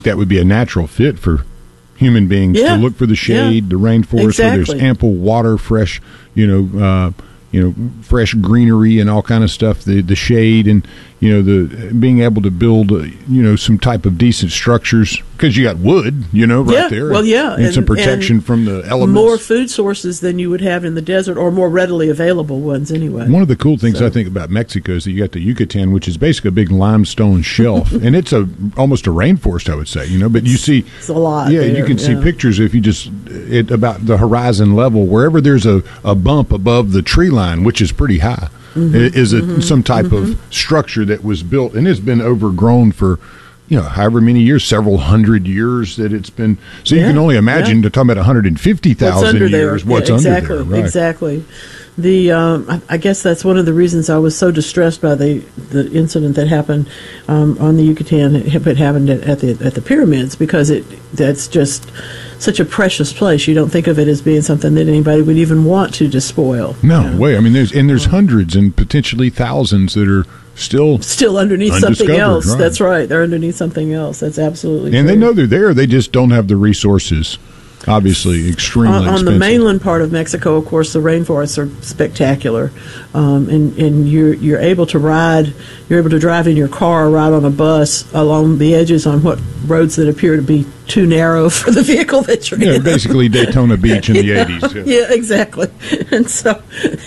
that would be a natural fit for human beings to look for the shade, the rainforest where there's ample water, fresh, fresh greenery and all kind of stuff, the shade and, the being able to build, some type of decent structures because you got wood, right there. Well, yeah. And some protection from the elements. More food sources than you would have in the desert or more readily available ones anyway. One of the cool things I think about Mexico is that you got the Yucatan, which is basically a big limestone shelf. And it's almost a rainforest, I would say, but you see. It's a lot. Yeah, there, you can see pictures if you just, about the horizon level, wherever there's a bump above the tree line, which is pretty high. Is it some type of structure that was built and it's been overgrown for however many years, several hundred years that it's been. So you can only imagine, to talk about 150,000 years, what's under there. Right. Exactly. I guess that's one of the reasons I was so distressed by the incident that happened on the Yucatan. It happened at the pyramids because that's just such a precious place. You don't think of it as being something that anybody would even want to despoil. No way. I mean, there's hundreds and potentially thousands that are still underneath something else. Right. That's right. They're underneath something else. That's absolutely true. And they know they're there. They just don't have the resources. Obviously, extremely expensive. On the mainland part of Mexico, of course, the rainforests are spectacular, and you're able to ride. You're able to drive in your car or ride on a bus along the edges on what roads that appear to be too narrow for the vehicle that you're in. Basically Daytona Beach in the 80s. Yeah, exactly. And so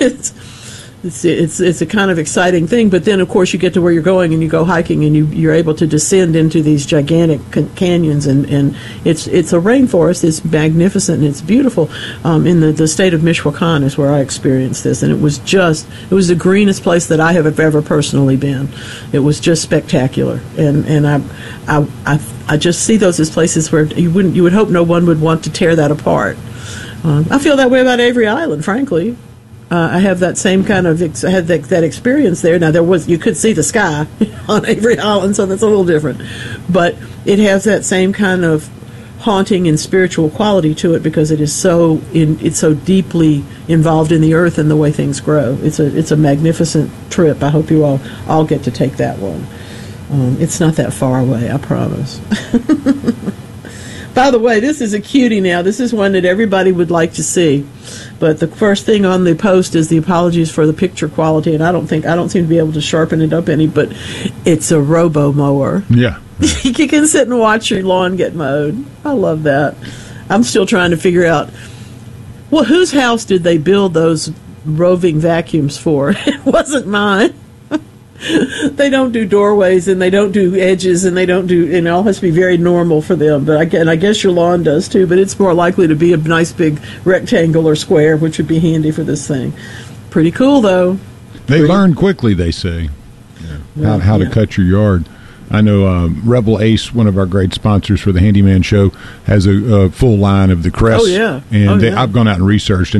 it's a kind of exciting thing, but then of course you get to where you're going and you go hiking and you're able to descend into these gigantic canyons and it's a rainforest. It's magnificent and it's beautiful. In the state of Michoacan is where I experienced this, and it was the greenest place that I have ever personally been. It was just spectacular, and I just see those as places where you would hope no one would want to tear that apart. I feel that way about Avery Island, frankly. I have that same kind of I had that experience there. Now you could see the sky on Avery Island, so that's a little different. But it has that same kind of haunting and spiritual quality to it because it's so deeply involved in the earth and the way things grow. It's a magnificent trip. I hope you all get to take that one. It's not that far away, I promise. By the way, this is a cutie now. This is one that everybody would like to see. But the first thing on the post is the apologies for the picture quality, and I don't seem to be able to sharpen it up any, but it's a robo mower. Yeah. You can sit and watch your lawn get mowed. I love that. I'm still trying to figure out, whose house did they build those roving vacuums for? It wasn't mine. They don't do doorways and they don't do edges and they don't do, it all has to be very normal for them. But I guess your lawn does too, but it's more likely to be a nice big rectangle or square, which would be handy for this thing. Pretty cool though. They learn quickly, they say, how to cut your yard. I know Rebel Ace, one of our great sponsors for the Handyman Show, has a full line of the Crest. Oh, yeah. And I've gone out and researched them.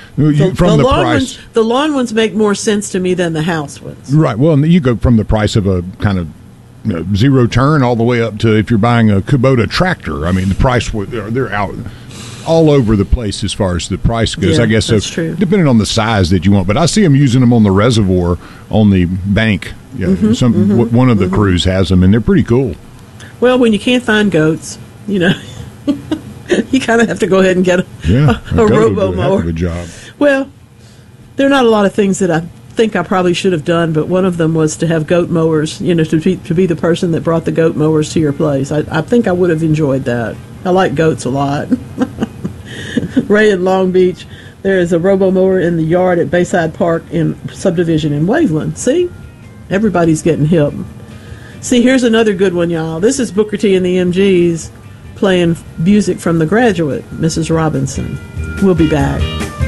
The lawn ones make more sense to me than the house ones. Right. Well, you go from the price of a kind of zero turn all the way up to if you're buying a Kubota tractor. I mean, the price, they're out all over the place as far as the price goes. Yeah, I guess that's so, true. Depending on the size that you want. But I see them using them on the reservoir on the bank. Yeah, one of the crews has them, and they're pretty cool. Well, when you can't find goats, you kind of have to go ahead and get a robo mower. Heck of a job. Well, there are not a lot of things that I think I probably should have done, but one of them was to have goat mowers. To be the person that brought the goat mowers to your place. I think I would have enjoyed that. I like goats a lot. Ray in Long Beach, there is a robo mower in the yard at Bayside Park in subdivision in Waveland. See? Everybody's getting hip. See, here's another good one, y'all. This is Booker T and the MGs playing music from The Graduate, Mrs. Robinson. We'll be back.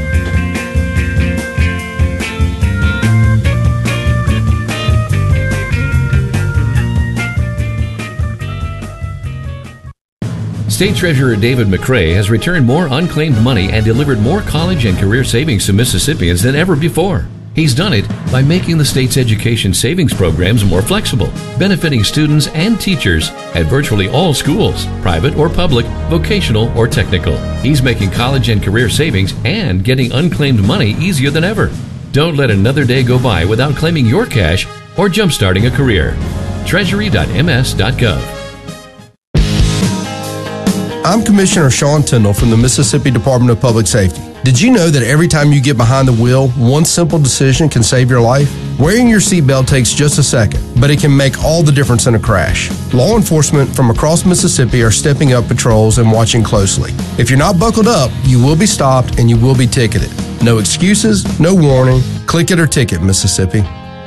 State Treasurer David McRae has returned more unclaimed money and delivered more college and career savings to Mississippians than ever before. He's done it by making the state's education savings programs more flexible, benefiting students and teachers at virtually all schools, private or public, vocational or technical. He's making college and career savings and getting unclaimed money easier than ever. Don't let another day go by without claiming your cash or jumpstarting a career. Treasury.ms.gov. I'm Commissioner Sean Tindall from the Mississippi Department of Public Safety. Did you know that every time you get behind the wheel, one simple decision can save your life? Wearing your seatbelt takes just a second, but it can make all the difference in a crash. Law enforcement from across Mississippi are stepping up patrols and watching closely. If you're not buckled up, you will be stopped and you will be ticketed. No excuses, no warning. Click it or ticket, Mississippi.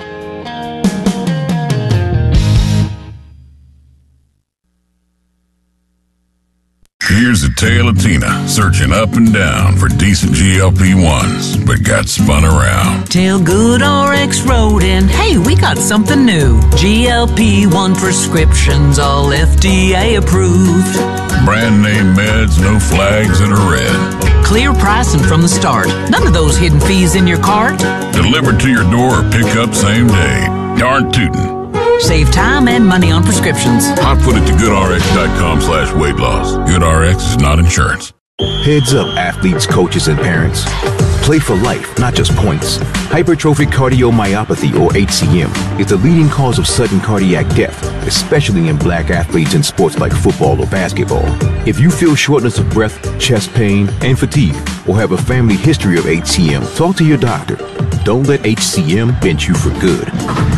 Here's a tale of Tina searching up and down for decent GLP-1s, but got spun around. Till GoodRx wrote in, hey, we got something new. GLP-1 prescriptions, all FDA approved. Brand name meds, no flags that are red. Clear pricing from the start. None of those hidden fees in your cart. Delivered to your door or pick up same day. Darn tootin'. Save time and money on prescriptions. I'll put it to goodrx.com/weight loss. GoodRx is not insurance. Heads up, athletes, coaches, and parents. Play for life, not just points. Hypertrophic cardiomyopathy, or HCM, is the leading cause of sudden cardiac death, especially in black athletes in sports like football or basketball. If you feel shortness of breath, chest pain, and fatigue, or have a family history of HCM, talk to your doctor. Don't let HCM bend you for good.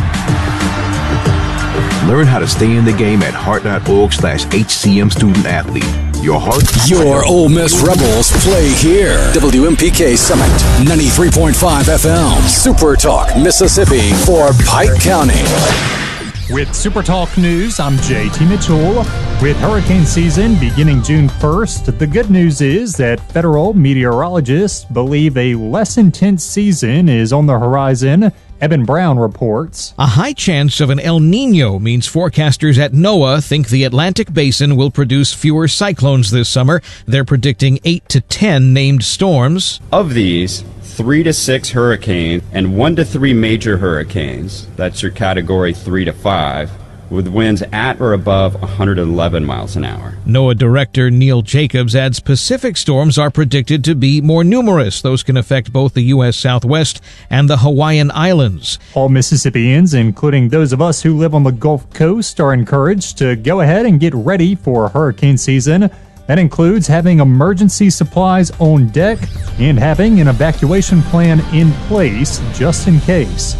Learn how to stay in the game at heart.org/HCM student athlete. Your heart. Your Ole Miss Rebels play here. WMPK Summit, 93.5 FM. Super Talk, Mississippi for Pike County. With Super Talk News, I'm JT Mitchell. With hurricane season beginning June 1st, the good news is that federal meteorologists believe a less intense season is on the horizon. Eben Brown reports. A high chance of an El Nino means forecasters at NOAA think the Atlantic Basin will produce fewer cyclones this summer. They're predicting 8 to 10 named storms. Of these, 3 to 6 hurricanes and 1 to 3 major hurricanes, that's your category 3 to 5, with winds at or above 111 miles an hour. NOAA Director Neil Jacobs adds Pacific storms are predicted to be more numerous. Those can affect both the U.S. Southwest and the Hawaiian Islands. All Mississippians, including those of us who live on the Gulf Coast, are encouraged to go ahead and get ready for hurricane season. That includes having emergency supplies on deck and having an evacuation plan in place just in case.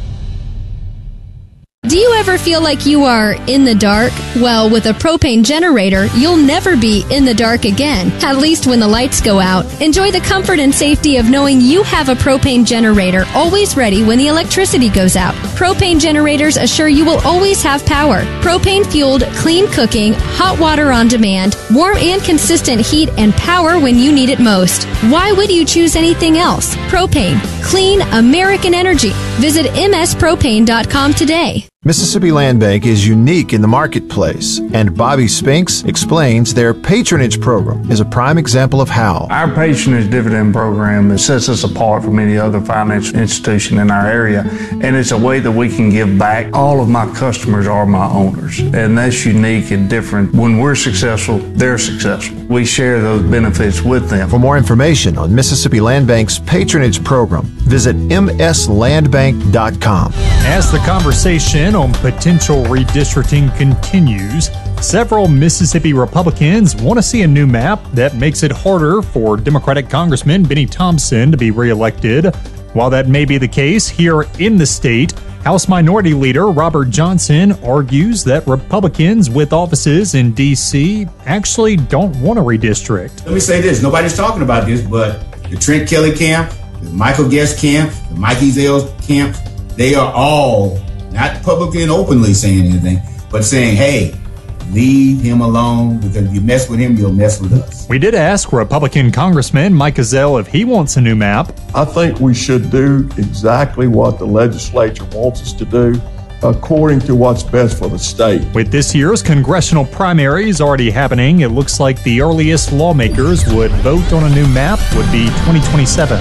Do you ever feel like you are in the dark? Well, with a propane generator, you'll never be in the dark again, at least when the lights go out. Enjoy the comfort and safety of knowing you have a propane generator always ready when the electricity goes out. Propane generators assure you will always have power. Propane-fueled, clean cooking, hot water on demand, warm and consistent heat and power when you need it most. Why would you choose anything else? Propane. Clean American energy. Visit mspropane.com today. Mississippi Land Bank is unique in the marketplace, and Bobby Spinks explains their patronage program is a prime example of how. Our patronage dividend program sets us apart from any other financial institution in our area, and it's a way that we can give back. All of my customers are my owners, and that's unique and different. When we're successful, they're successful. We share those benefits with them. For more information on Mississippi Land Bank's patronage program, visit mslandbank.com. As the conversation on potential redistricting continues, several Mississippi Republicans want to see a new map that makes it harder for Democratic Congressman Benny Thompson to be reelected. While that may be the case here in the state, House Minority Leader Robert Johnson argues that Republicans with offices in D.C. actually don't want to redistrict. Let me say this, nobody's talking about this, but the Trent Kelly camp, the Michael Guest camp, the Mike Ezell's camp, they are all not publicly and openly saying anything, but saying, hey, leave him alone, because if you mess with him, you'll mess with us. We did ask Republican Congressman Mike Ezell if he wants a new map. I think we should do exactly what the legislature wants us to do, according to what's best for the state. With this year's congressional primaries already happening, it looks like the earliest lawmakers would vote on a new map would be 2027.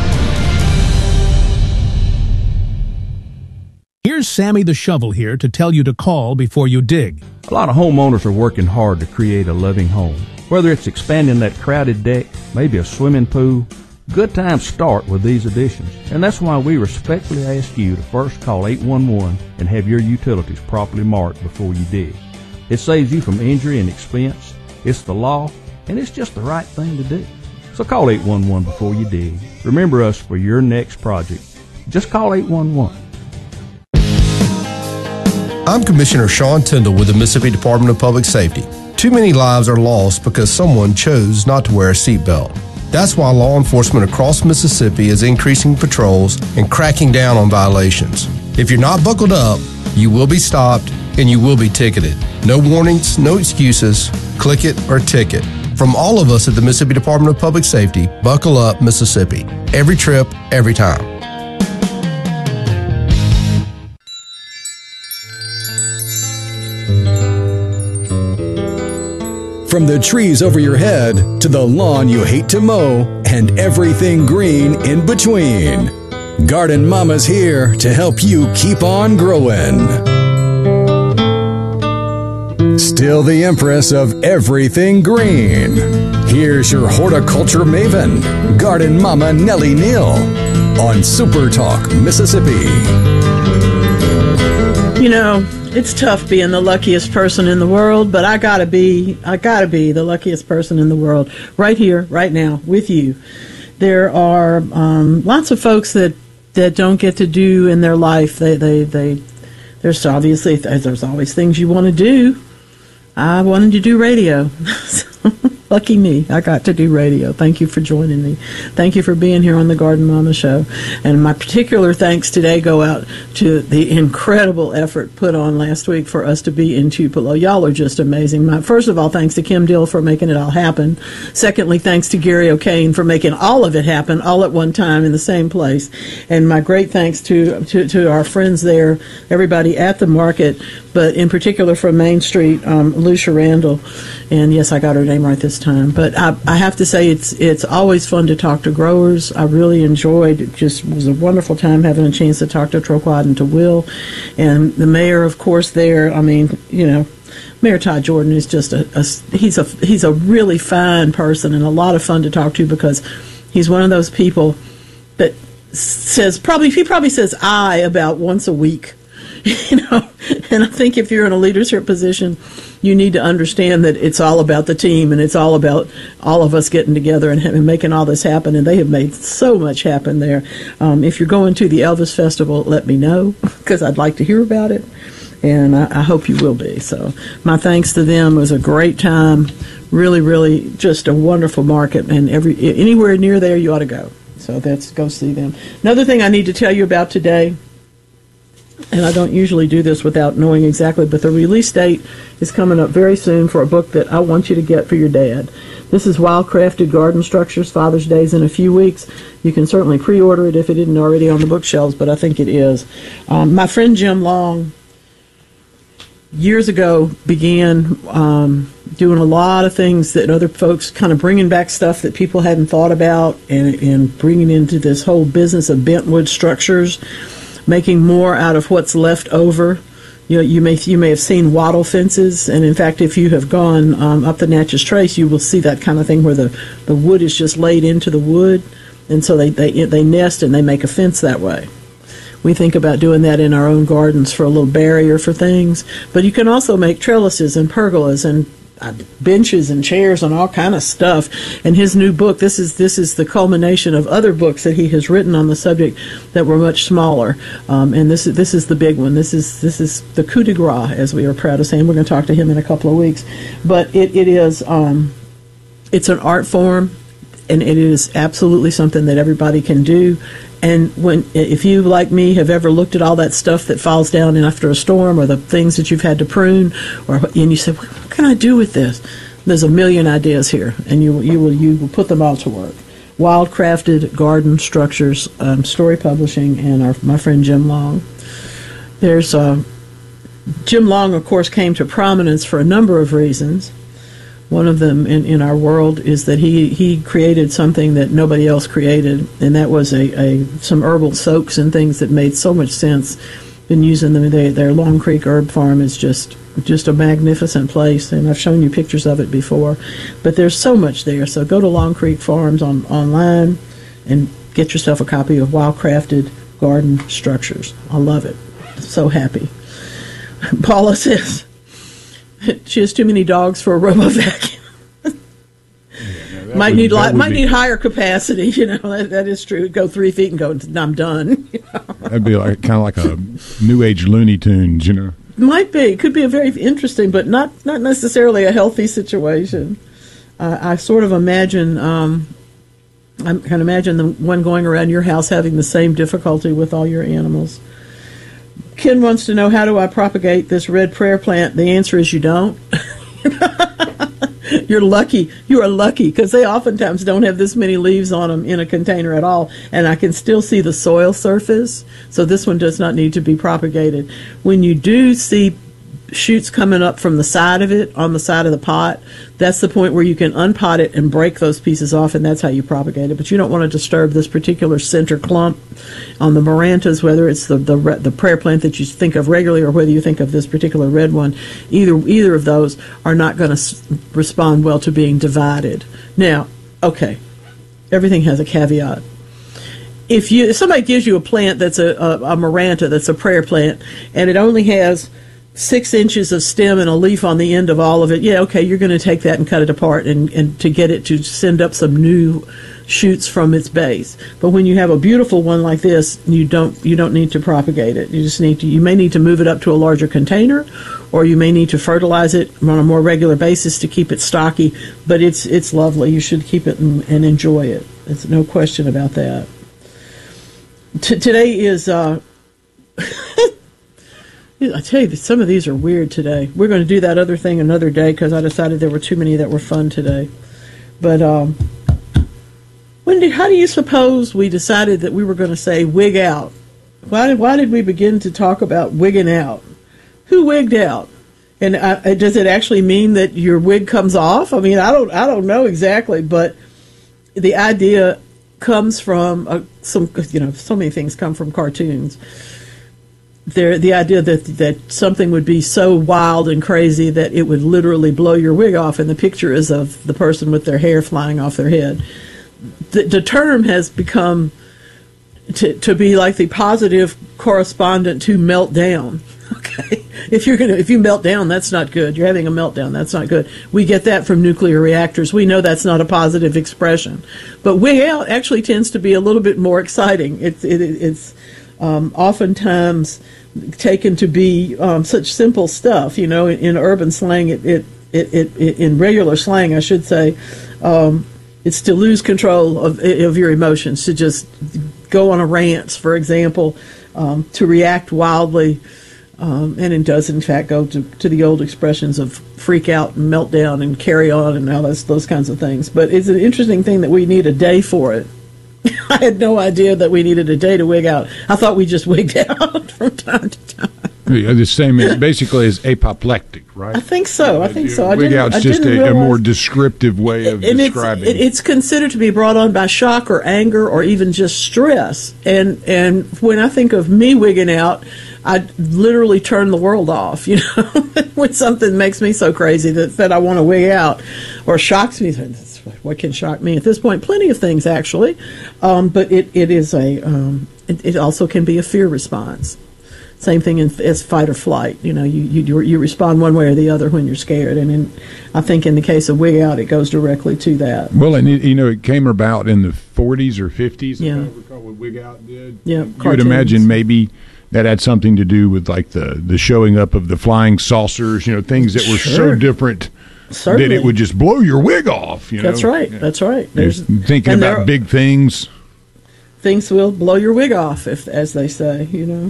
Here's Sammy the Shovel here to tell you to call before you dig. A lot of homeowners are working hard to create a loving home. Whether it's expanding that crowded deck, maybe a swimming pool, good times start with these additions. And that's why we respectfully ask you to first call 811 and have your utilities properly marked before you dig. It saves you from injury and expense. It's the law, and it's just the right thing to do. So call 811 before you dig. Remember us for your next project. Just call 811. I'm Commissioner Sean Tyndall with the Mississippi Department of Public Safety. Too many lives are lost because someone chose not to wear a seatbelt. That's why law enforcement across Mississippi is increasing patrols and cracking down on violations. If you're not buckled up, you will be stopped and you will be ticketed. No warnings, no excuses. Click it or ticket. From all of us at the Mississippi Department of Public Safety, buckle up, Mississippi. Every trip, every time. From the trees over your head to the lawn you hate to mow and everything green in between, Garden Mama's here to help you keep on growing. Still the empress of everything green. Here's your horticulture maven, Garden Mama Nellie Neal, on Super Talk, Mississippi. You know, it's tough being the luckiest person in the world, but I gotta be the luckiest person in the world right here, right now, with you. There are lots of folks that don't get to do in their life. There's obviously there's always things you want to do. I wanted to do radio. Lucky me, I got to do radio. Thank you for joining me. Thank you for being here on the Garden Mama Show. And my particular thanks today go out to the incredible effort put on last week for us to be in Tupelo. Y'all are just amazing. First of all, thanks to Kim Dill for making it all happen. Secondly, thanks to Gary O'Kane for making all of it happen all at one time in the same place. And my great thanks to our friends there, everybody at the market, but in particular from Main Street, Lucia Randall. And yes, I got her name right this time. But I have to say it's always fun to talk to growers. I really enjoyed it. Just was a wonderful time having a chance to talk to Troquad and to Will. And the mayor, of course, there. I mean, you know, Mayor Todd Jordan is just he's a really fine person and a lot of fun to talk to because he's one of those people that he probably says I about once a week. You know, and I think if you're in a leadership position, you need to understand that it's all about the team and it's all about all of us getting together and making all this happen. And they have made so much happen there. If you're going to the Elvis Festival, let me know because I'd like to hear about it. And I hope you will be. So my thanks to them. It was a great time. Really, really just a wonderful market. And anywhere near there, you ought to go. So go see them. Another thing I need to tell you about today, and I don't usually do this without knowing exactly, but the release date is coming up very soon for a book that I want you to get for your dad. This is Wildcrafted Garden Structures. Father's Day is in a few weeks. You can certainly pre-order it if it isn't already on the bookshelves, but I think it is. My friend Jim Long, years ago, began doing a lot of things that other folks, kind of bringing back stuff that people hadn't thought about and bringing into this whole business of bentwood structures, making more out of what's left over. You know, you may have seen wattle fences, and in fact, if you have gone up the Natchez Trace, you will see that kind of thing where the wood is just laid into the wood, and so they nest and they make a fence that way. We think about doing that in our own gardens for a little barrier for things, but you can also make trellises and pergolas and benches and chairs and all kind of stuff. And his new book, this is the culmination of other books that he has written on the subject that were much smaller. And this is the big one. This is the coup de grace, as we are proud of saying. We're going to talk to him in a couple of weeks. But it is it's an art form, and it is absolutely something that everybody can do. And if you, like me, have ever looked at all that stuff that falls down after a storm, or the things that you've had to prune, and you say, what can I do with this? There's a million ideas here, and you will put them all to work. Wildcrafted Garden Structures, Story Publishing, and my friend Jim Long. There's Jim Long, of course, came to prominence for a number of reasons. One of them in our world is that he created something that nobody else created, and that was some herbal soaks and things that made so much sense. Been using them. Their Long Creek Herb Farm is just a magnificent place, and I've shown you pictures of it before. But there's so much there. So go to Long Creek Farms online and get yourself a copy of Wildcrafted Garden Structures. I love it. So happy. Paula says she has too many dogs for a robo-vacuum. Might need higher capacity. That is true. Go 3 feet and go, I'm done. That'd be kind of like a New Age Looney Tunes. Might be. Could be a very interesting, but not necessarily a healthy situation. I sort of imagine. I can imagine the one going around your house having the same difficulty with all your animals. Ken wants to know, how do I propagate this red prayer plant? The answer is you don't. You're lucky. You are lucky, because they oftentimes don't have this many leaves on them in a container at all, and I can still see the soil surface, so this one does not need to be propagated. When you do see shoots coming up from the side of it, on the side of the pot, that's the point where you can unpot it and break those pieces off, and that's how you propagate it. But you don't want to disturb this particular center clump on the Marantas, whether it's the prayer plant that you think of regularly or whether you think of this particular red one. Either of those are not going to respond well to being divided. Now, okay, everything has a caveat. If somebody gives you a plant that's a Maranta, that's a prayer plant, and it only has 6 inches of stem and a leaf on the end of all of it, yeah, okay, you're going to take that and cut it apart and to get it to send up some new shoots from its base. But when you have a beautiful one like this, you don't need to propagate it. You may need to move it up to a larger container, or you may need to fertilize it on a more regular basis to keep it stocky. But it's lovely. You should keep it and enjoy it. There's no question about that. Today is. I tell you, some of these are weird today. We're going to do that other thing another day because I decided there were too many that were fun today. But how do you suppose we decided that we were going to say wig out? Why did we begin to talk about wigging out? Who wigged out? And does it actually mean that your wig comes off? I mean, I don't know exactly, but the idea comes from so many things come from cartoons. The idea that something would be so wild and crazy that it would literally blow your wig off, and the picture is of the person with their hair flying off their head. The term has become to be like the positive correspondent to meltdown. Okay, if you melt down, that's not good. You're having a meltdown, that's not good. We get that from nuclear reactors. We know that's not a positive expression. But wig out actually tends to be a little bit more exciting. It's oftentimes taken to be such simple stuff, in urban slang. It in regular slang, I should say, it's to lose control of your emotions, to just go on a rant, for example, to react wildly, and it does in fact go to the old expressions of freak out and meltdown and carry on and all those kinds of things. But it's an interesting thing that we need a day for it. I had no idea that we needed a day to wig out. I thought we just wigged out from time to time. Yeah, the same basically is apoplectic, right? I think so. Wig out's just a more descriptive way of describing it. It's considered to be brought on by shock or anger or even just stress. And when I think of me wigging out, I literally turn the world off, when something makes me so crazy that I want to wig out or shocks me. What can shock me at this point? Plenty of things, actually. But it is it also can be a fear response. Same thing as fight or flight. You respond one way or the other when you're scared. And I think in the case of wig out, it goes directly to that. Well, and it came about in the 40s or 50s. Yeah. If I recall what wig out did. Yeah. You would imagine maybe that had something to do with like the showing up of the flying saucers. Things that were so different. Certainly. That it would just blow your wig off. That's right. Yeah. That's right. Thinking about big things. Things will blow your wig off, as they say.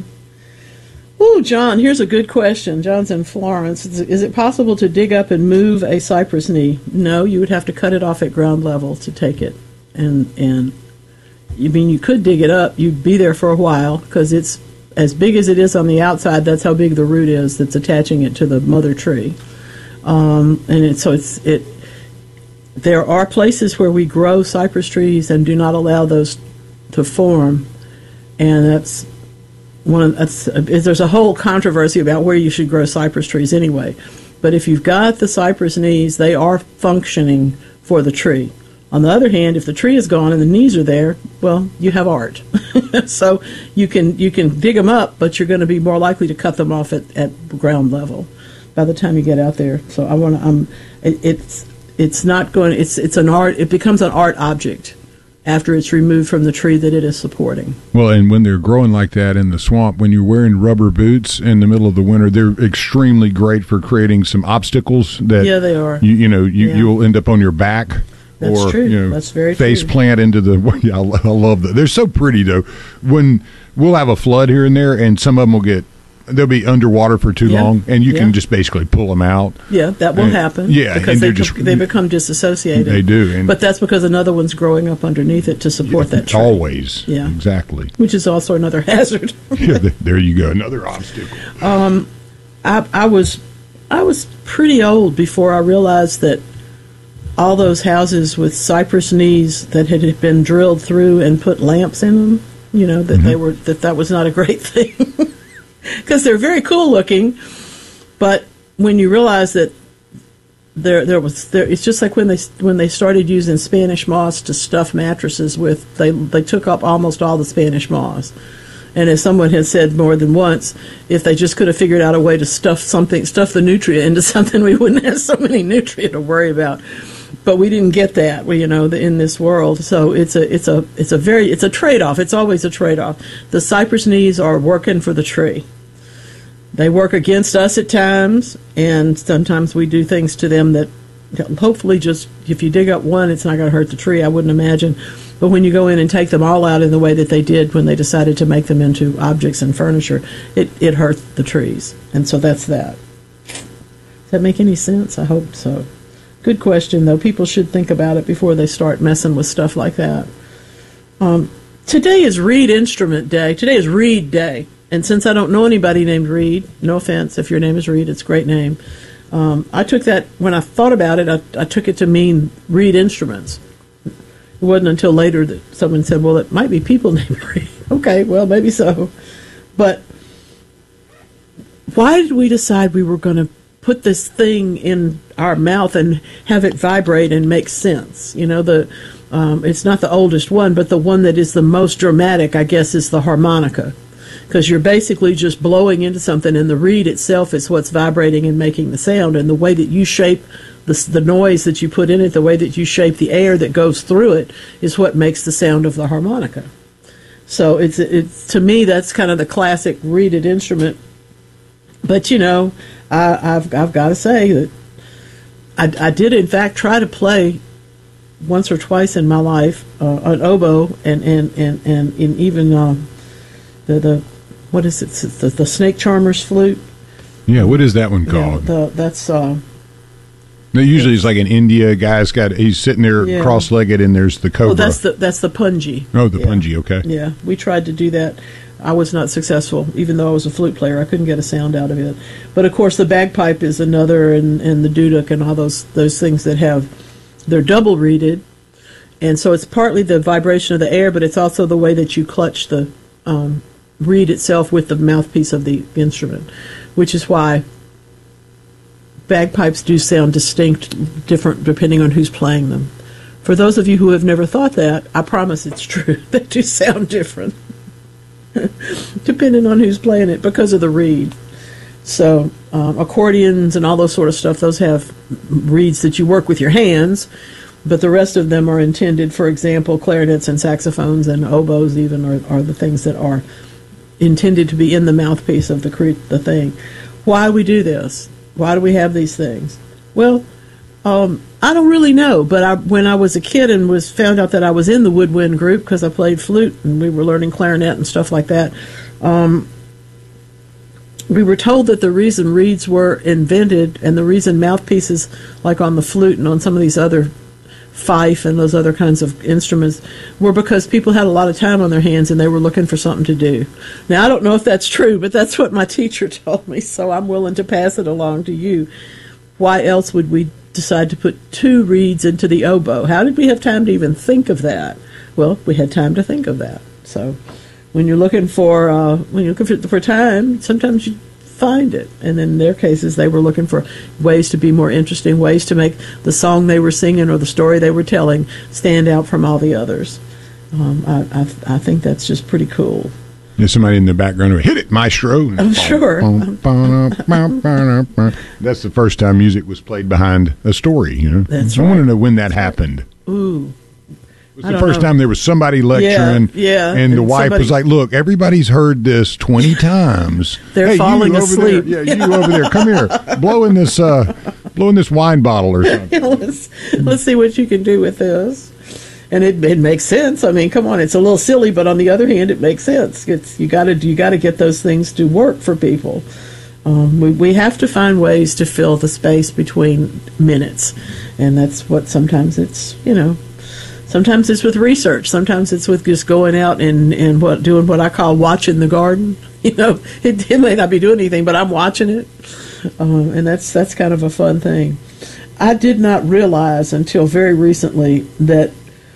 Ooh, John, here's a good question. John's in Florence. Is it possible to dig up and move a cypress knee? No, you would have to cut it off at ground level to take it. And you could dig it up. You'd be there for a while because it's as big as it is on the outside. That's how big the root is that's attaching it to the mother tree. There are places where we grow cypress trees and do not allow those to form, and there's a whole controversy about where you should grow cypress trees anyway. But if you've got the cypress knees, they are functioning for the tree. On the other hand, if the tree is gone and the knees are there, well, you have art. So you can dig them up, but you're going to be more likely to cut them off at ground level by the time you get out there. So it's not going. It's an art. It becomes an art object after it's removed from the tree that it is supporting. Well, and when they're growing like that in the swamp, when you're wearing rubber boots in the middle of the winter, they're extremely great for creating some obstacles that they are. You'll end up on your back. That's or true. That's very face true. plant into the. I love that. They're so pretty though. When we'll have a flood here and there, and some of them they'll be underwater for too long, and you can just basically pull them out. Yeah, that will happen. Yeah, because and they become disassociated. They do, but that's because another one's growing up underneath it to support that tree. Always. Yeah, exactly. Which is also another hazard. Yeah, there you go, another obstacle. I was pretty old before I realized that all those houses with cypress knees that had been drilled through and put lamps in them, that was not a great thing. Because they're very cool looking, but when you realize that it's just like when they started using Spanish moss to stuff mattresses with, they took up almost all the Spanish moss. And as someone has said more than once, if they just could have figured out a way to stuff the nutrient into something, we wouldn't have so many nutrient to worry about. But we didn't get that, in this world. So it's a trade-off. It's always a trade-off. The cypress knees are working for the tree. They work against us at times, and sometimes we do things to them that hopefully just, if you dig up one, it's not going to hurt the tree, I wouldn't imagine. But when you go in and take them all out in the way that they did when they decided to make them into objects and furniture, it hurt the trees. And so that's that. Does that make any sense? I hope so. Good question, though. People should think about it before they start messing with stuff like that. Today is Reed Instrument Day. Today is Reed Day. And since I don't know anybody named Reed, no offense, if your name is Reed, it's a great name. I took that, when I thought about it, I took it to mean Reed Instruments. It wasn't until later that someone said, well, it might be people named Reed. Okay, well, maybe so. But why did we decide we were going to put this thing in our mouth and have it vibrate and make sense? It's not the oldest one, but the one that is the most dramatic, I guess, is the harmonica. Because you're basically just blowing into something, and the reed itself is what's vibrating and making the sound, and the way that you shape the noise that you put in it, the way that you shape the air that goes through it, is what makes the sound of the harmonica. So it's to me, that's kind of the classic reeded instrument. But I've got to say that I did in fact try to play once or twice in my life an oboe and even the what is it? The snake charmer's flute. Yeah, what is that one called? Usually it's like in India, he's sitting there cross-legged, and there's the cobra. Oh, that's the punji. Oh, the punji. Okay. Yeah, we tried to do that. I was not successful, even though I was a flute player. I couldn't get a sound out of it. But of course, the bagpipe is another, and the duduk and all those things that they're double reeded, and so it's partly the vibration of the air, but it's also the way that you clutch the reed itself with the mouthpiece of the instrument, which is why bagpipes do sound different depending on who's playing them. For those of you who have never thought that, I promise it's true. They do sound different depending on who's playing it because of the reed. So accordions and all those sort of stuff, those have reeds that you work with your hands, but the rest of them are intended, for example, clarinets and saxophones and oboes even are the things that are intended to be in the mouthpiece of the thing. Why do we do this? Why do we have these things? Well, I don't really know, but when I was a kid and found out that I was in the woodwind group because I played flute and we were learning clarinet and stuff like that, we were told that the reason reeds were invented and the reason mouthpieces, like on the flute and on some of these other fife and those other kinds of instruments, were because people had a lot of time on their hands and they were looking for something to do. Now, I don't know if that's true, but that's what my teacher told me, so I'm willing to pass it along to you. Why else would we decide to put two reeds into the oboe? How did we have time to even think of that? Well, we had time to think of that. So when you're looking for time, sometimes you find it. And in their cases, they were looking for ways to be more interesting, ways to make the song they were singing or the story they were telling stand out from all the others. I think that's just pretty cool. There's somebody in the background who hit it, maestro. I'm sure. That's the first time music was played behind a story. That's I want to know when that happened. Ooh. It was the first time there was somebody lecturing, and the wife was like, "Look, everybody's heard this 20 times. They're falling asleep. You over there, come here, blowing this wine bottle or something. Let's see what you can do with this." And it makes sense. I mean, come on, it's a little silly, but on the other hand, it makes sense. You got to get those things to work for people. We have to find ways to fill the space between minutes, and that's what sometimes it's Sometimes it's with research. Sometimes it's with just going out and doing what I call watching the garden. It may not be doing anything, but I'm watching it, and that's kind of a fun thing. I did not realize until very recently that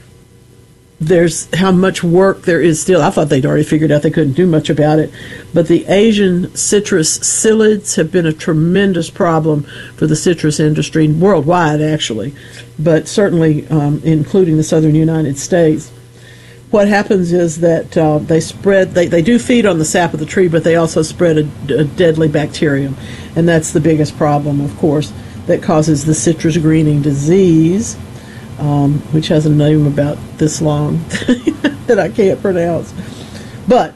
there's how much work there is still. I thought they'd already figured out they couldn't do much about it. But the Asian citrus psyllids have been a tremendous problem for the citrus industry worldwide, actually, but certainly including the southern United States. What happens is that they do feed on the sap of the tree, but they also spread a deadly bacterium. And that's the biggest problem, of course, that causes the citrus greening disease. Which has a name about this long that I can't pronounce. But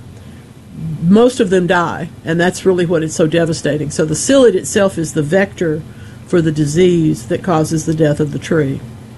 most of them die, and that's really what is so devastating. So the psyllid itself is the vector for the disease that causes the death of the tree.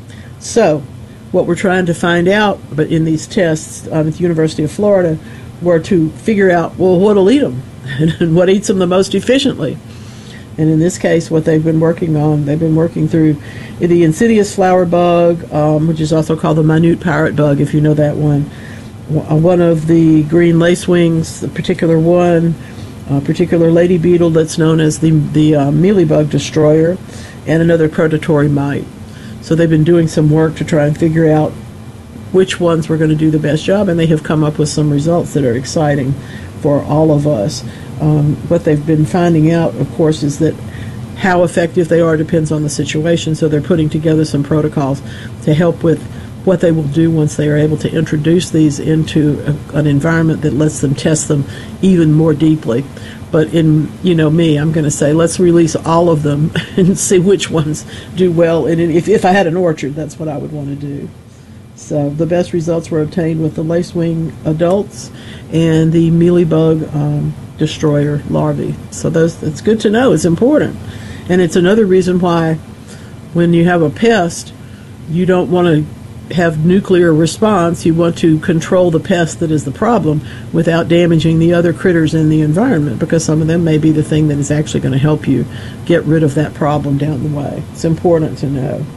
So what we're trying to find out, but in these tests at the University of Florida, were to figure out, well, what'll eat them and what eats them the most efficiently. And in this case, what they've been working through the insidious flower bug, which is also called the minute parrot bug, if you know that one. One of the green lacewings, the particular one, a particular lady beetle that's known as the mealybug destroyer, and another predatory mite. So they've been doing some work to try and figure out which ones were going to do the best job, and they have come up with some results that are exciting for all of us. What they've been finding out, of course, is that how effective they are depends on the situation, so they're putting together some protocols to help with what they will do once they are able to introduce these into an environment that lets them test them even more deeply. But I'm going to say, let's release all of them and see which ones do well. And if I had an orchard, that's what I would want to do. So the best results were obtained with the lacewing adults and the mealybug destroyer larvae. So it's good to know. It's important. And it's another reason why when you have a pest, you don't want to have nuclear response. You want to control the pest that is the problem without damaging the other critters in the environment, because some of them may be the thing that is actually going to help you get rid of that problem down the way. It's important to know.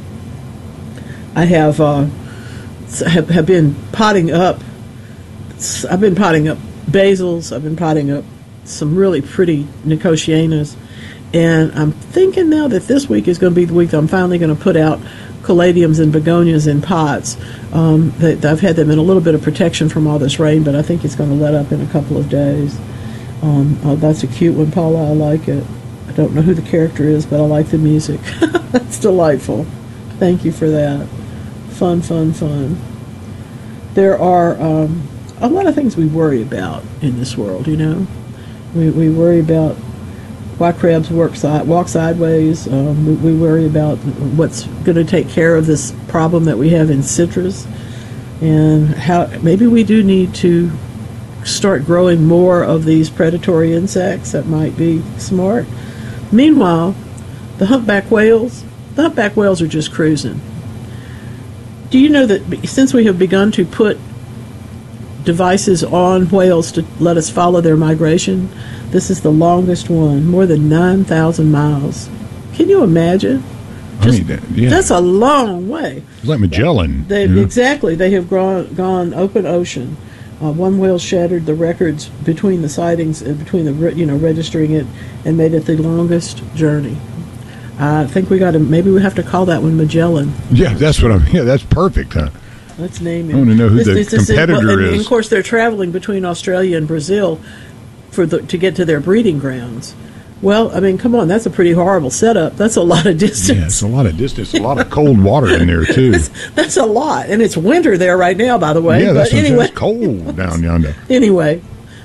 I have been potting up. I've been potting up basils. I've been potting up some really pretty nicotianas, and I'm thinking now that this week is going to be the week that I'm finally going to put out caladiums and begonias in pots. I've had them in a little bit of protection from all this rain, but I think it's going to let up in a couple of days. That's a cute one, Paula. I like it. I don't know who the character is, but I like the music. That's delightful. Thank you for that. Fun, fun, fun. There are a lot of things we worry about in this world, We worry about why crabs walk sideways. We worry about what's going to take care of this problem that we have in citrus, and how maybe we do need to start growing more of these predatory insects. That might be smart. Meanwhile, the humpback whales are just cruising. Do you know that since we have begun to put devices on whales to let us follow their migration, this is the longest one, more than 9,000 miles. Can you imagine? That's a long way. It's like Magellan. Exactly. They have gone open ocean. One whale shattered the records between the sightings and between the registering it, and made it the longest journey. I think maybe we have to call that one Magellan. Yeah, that's perfect, huh? Let's name it. I want to know who the competitor is. And of course, they're traveling between Australia and Brazil to get to their breeding grounds. Well, I mean, come on, that's a pretty horrible setup. That's a lot of distance. Yeah, it's a lot of distance. A lot of cold water in there, too. That's a lot. And it's winter there right now, by the way. Yeah, it's cold down yonder. Anyway,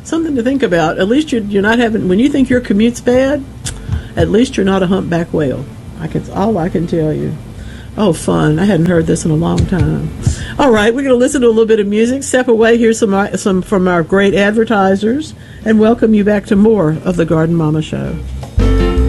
something to think about. At least you're not having, when you think your commute's bad, at least you're not a humpback whale. All I can tell you. Oh, fun. I hadn't heard this in a long time. All right, we're going to listen to a little bit of music, step away, hear some from our great advertisers, and welcome you back to more of the Garden Mama Show.